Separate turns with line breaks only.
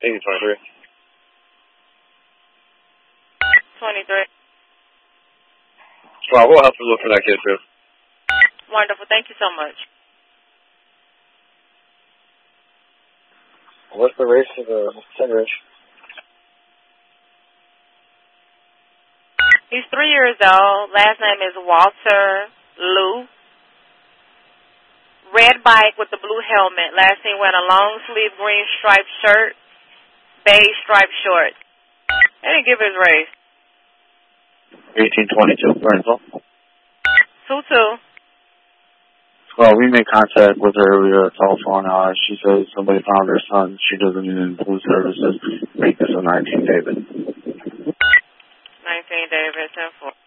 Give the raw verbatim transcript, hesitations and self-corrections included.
eighty twenty-three.
twenty-three.
Well, we'll have to look for that kid, too.
Wonderful. Thank you so much.
What's the race for the Cinderich?
He's three years old. Last name is Walter Liu. Red bike with the blue helmet. Last name wearing a long sleeve green striped shirt, beige striped shorts. They didn't give his race.
eighteen twenty-two, Rental.
two two.
Well, we made contact with her via telephone. Uh, she says somebody found her son. She doesn't need any police services. Make this a nineteen David.
nineteen David, ten four.